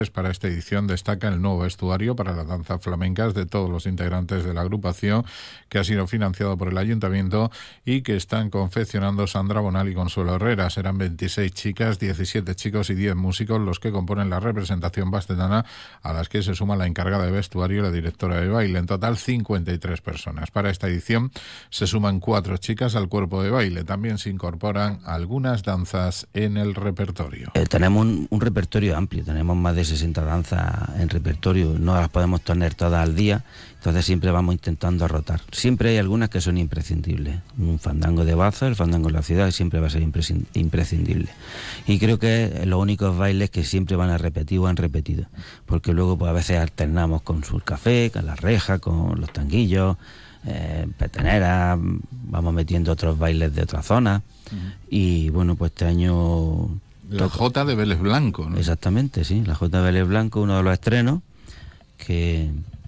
Para esta edición destaca el nuevo vestuario para las danzas flamencas de todos los integrantes de la agrupación, que ha sido financiado por el Ayuntamiento y que están confeccionando Sandra Bonal y Consuelo Herrera. Serán 26 chicas, 17 chicos y 10 músicos los que componen la representación bastetana, a las que se suma la encargada de vestuario y la directora de baile. En total 53 personas. Para esta edición se suman 4 chicas al cuerpo de baile. También se incorporan algunas danzas en el repertorio. Tenemos un repertorio amplio, tenemos más de 60 danzas en repertorio, no las podemos tener todas al día, entonces siempre vamos intentando rotar. Siempre hay algunas que son imprescindibles. Un fandango de Baza, el fandango en la ciudad, siempre va a ser imprescindible. Y creo que es los únicos bailes que siempre van a repetir o han repetido, porque luego pues a veces alternamos con Sur Café, con la reja, con los tanguillos, peteneras, vamos metiendo otros bailes de otras zonas. Y bueno, pues este año... La Jota de Vélez Blanco, ¿no? Exactamente, sí, la Jota de Vélez Blanco, uno de los estrenos que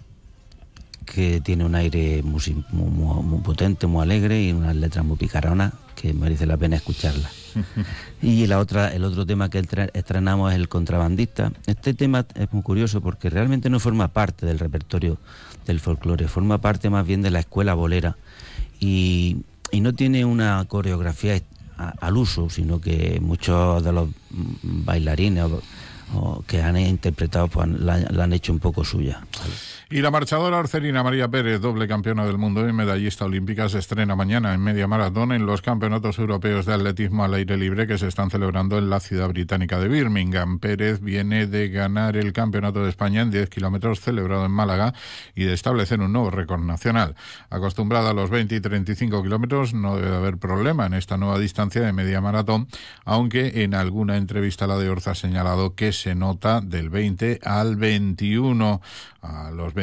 tiene un aire muy potente, muy alegre y unas letras muy picaronas que merece la pena escucharlas. Y el otro tema que estrenamos es El Contrabandista. Este tema es muy curioso porque realmente no forma parte del repertorio del folclore, forma parte más bien de la escuela bolera y no tiene una coreografía al uso, sino que muchos de los bailarines que han interpretado pues la han hecho un poco suya. Y la marchadora arcelina María Pérez, doble campeona del mundo y medallista olímpica, se estrena mañana en media maratón en los Campeonatos Europeos de Atletismo al Aire Libre que se están celebrando en la ciudad británica de Birmingham. Pérez viene de ganar el Campeonato de España en 10 kilómetros celebrado en Málaga y de establecer un nuevo récord nacional. Acostumbrada a los 20 y 35 kilómetros, no debe haber problema en esta nueva distancia de media maratón, aunque en alguna entrevista la de Orza ha señalado que se nota del 20 al 21, a los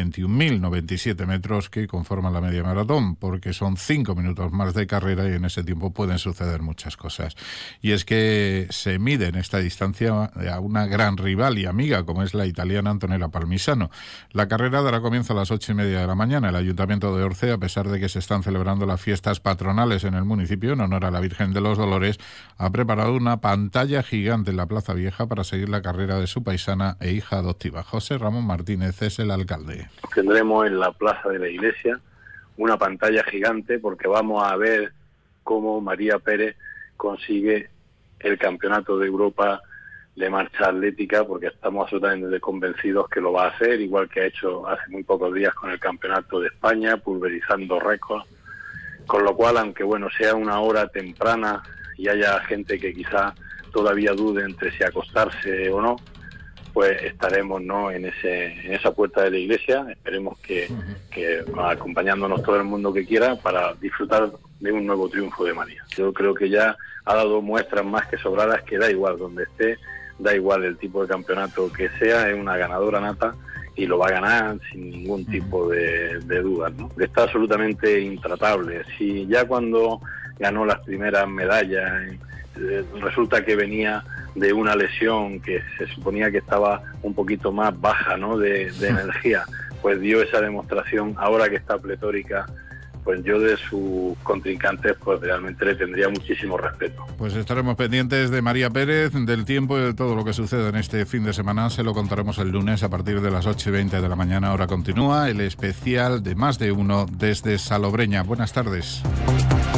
21.097 metros que conforman la media maratón, porque son 5 minutos más de carrera y en ese tiempo pueden suceder muchas cosas. Y es que se mide en esta distancia a una gran rival y amiga como es la italiana Antonella Palmisano. La carrera dará comienzo a las 8:30 de la mañana. El Ayuntamiento de Orce, a pesar de que se están celebrando las fiestas patronales en el municipio en honor a la Virgen de los Dolores, ha preparado una pantalla gigante en la Plaza Vieja para seguir la carrera de su paisana e hija adoptiva. José Ramón Martínez es el alcalde. Tendremos en la plaza de la iglesia una pantalla gigante porque vamos a ver cómo María Pérez consigue el campeonato de Europa de marcha atlética, porque estamos absolutamente convencidos que lo va a hacer, igual que ha hecho hace muy pocos días con el campeonato de España, pulverizando récords, con lo cual, aunque bueno sea una hora temprana y haya gente que quizá todavía dude entre si acostarse o no, pues estaremos en esa puerta de la iglesia. Esperemos que acompañándonos todo el mundo que quiera para disfrutar de un nuevo triunfo de María. Yo creo que ya ha dado muestras más que sobradas que da igual donde esté, da igual el tipo de campeonato que sea, es una ganadora nata y lo va a ganar sin ningún tipo de dudas, ¿no? Está absolutamente intratable. Si ya cuando ganó las primeras medallas resulta que venía de una lesión que se suponía que estaba un poquito más baja, ¿no?, de energía, pues dio esa demostración. Ahora que está pletórica, pues yo de sus contrincantes pues realmente le tendría muchísimo respeto. Pues estaremos pendientes de María Pérez, del tiempo y de todo lo que suceda en este fin de semana. Se lo contaremos el lunes a partir de las 8:20 de la mañana. Ahora continúa el especial de Más de Uno desde Salobreña. Buenas tardes.